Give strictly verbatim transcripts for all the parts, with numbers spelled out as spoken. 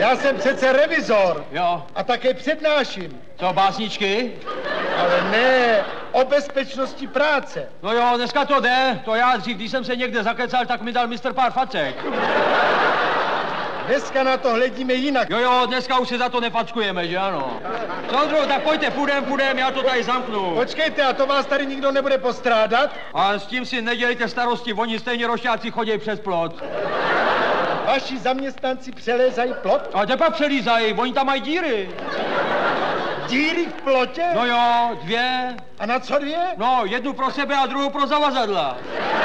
Já jsem přece revizor. Jo. A také přednáším. Co, básničky? Ale ne, o bezpečnosti práce. No jo, dneska to jde. To já dřív, když jsem se někde zakecal, tak mi dal mistr pár facek. Dneska na to hledíme jinak. Jo, jo, dneska už se za to nefackujeme, že ano? Soudru, tak pojďte, půjdem, půjdem, já to tady zamknu. Počkejte, a to vás tady nikdo nebude postrádat? A s tím si nedělejte starosti, oni stejně rošťáci chodí přes plot. Vaši zaměstnanci přelézají plot? A tepa přelízají, oni tam mají díry. Díry v plotě? No jo, dvě. A na co dvě? No, jednu pro sebe a druhou pro zavazadla.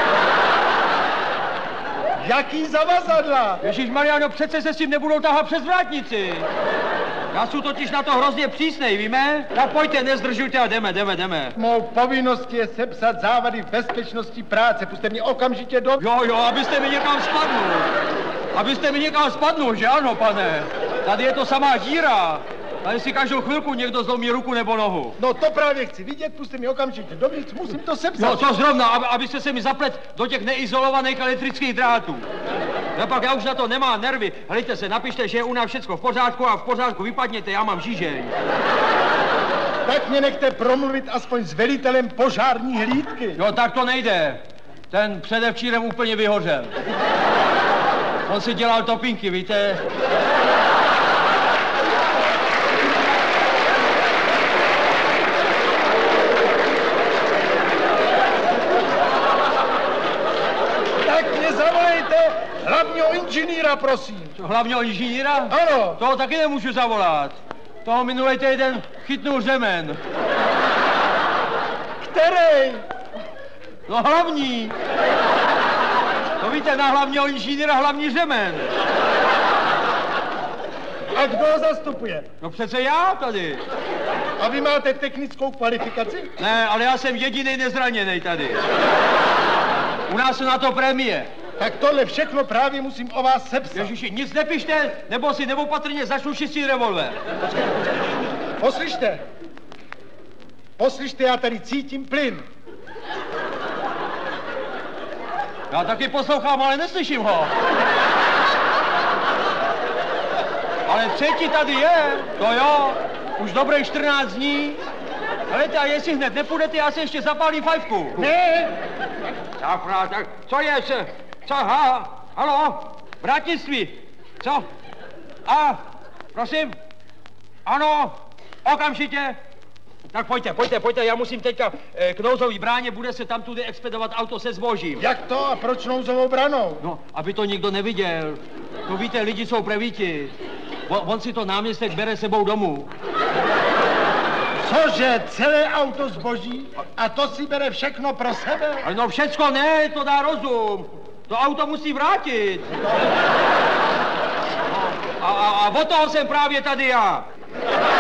Jaký zavazadla? Ježišmarja, no přece se s tím nebudou tahat přes vrátnici. Já jsem totiž na to hrozně přísnej, víme? Tak pojďte, nezdržujte a jdeme, jdeme, jdeme. Mou povinností je sepsat závady bezpečnosti práce. Puste mě okamžitě do... Jo, jo, abyste mi někam spadnul. Abyste mi někam spadnul, že ano, pane? Tady je to samá díra. Tady si každou chvilku někdo zlomí ruku nebo nohu. No to právě chci vidět, puste mě okamžitě dovnitř, musím to sepsat. No to zrovna, aby, abyste se mi zaplet do těch neizolovaných elektrických drátů. No pak já už na to nemám nervy. Hlejte se, napište, že je u nás všecko v pořádku a v pořádku vypadněte, já mám žížeň. Tak mě nechte promluvit aspoň s velitelem požární hlídky. Jo, tak to nejde. Ten předevčírem úplně vyhořel. On si dělal topinky, víte? Tak mě zavolejte hlavního inženýra, prosím. Co, hlavního inženýra? Ano. Toho taky nemůžu zavolat. Toho minulej týden chytnul řemen. Který? No hlavní. No víte, na hlavního inženýra hlavní řemen. A kdo ho zastupuje? No přece já tady. A vy máte technickou kvalifikaci? Ne, ale já jsem jediný nezraněný tady. U nás jsou na to prémie. Tak tohle všechno právě musím o vás sepsat. Ježiši, nic nepište, nebo si neopatrně začnu čistit revolver. Poslyšte. Poslyšte, já tady cítím plyn. Já taky poslouchám, ale neslyším ho. Ale třetí tady je, to jo, už dobrých čtrnáct dní. Helejte, a jestli hned nepůjdete, já se ještě zapálím fajfku. Ne. Safra, tak co je se? Co, ha, halo, vrátnictví, co? A, prosím, ano, okamžitě. Tak pojďte, pojďte, pojďte, já musím teďka eh, k nouzový bráně, bude se tam tudy expedovat auto se zbožím. Jak to a proč nouzovou branou? No, aby to nikdo neviděl. To víte, lidi jsou prevíti. On, on si to náměstek bere sebou domů. Cože, celé auto zboží? A to si bere všechno pro sebe? Ale no všecko ne, to dá rozum. To auto musí vrátit. No, a, a, a od toho jsem právě tady já.